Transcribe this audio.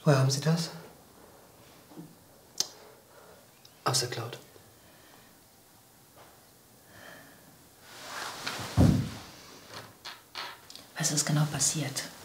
Woher haben Sie das? Aus der Cloud. Was ist genau passiert?